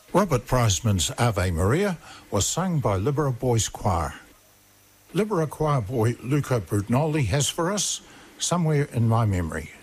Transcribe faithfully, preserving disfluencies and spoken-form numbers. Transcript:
Robert Priceman's Ave Maria was sung by Libera Boys Choir. Libera Choir boy Luca Brugnoli has for us Somewhere in My Memory.